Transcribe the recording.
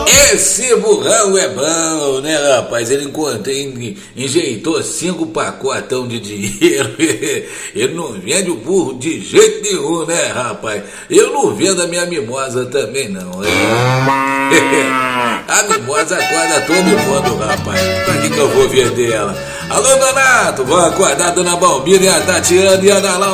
Esse burrão é bom, né, rapaz? Ele enjeitou 5 pacotão de dinheiro. Ele não vende o burro de jeito nenhum, né, rapaz? Eu não vendo a minha mimosa também, não. A mimosa acorda todo mundo, rapaz. Pra que eu vou vender ela? Alô, Donato, vou acordar a Dona Balbina e a Tatiana e a Ana Laura.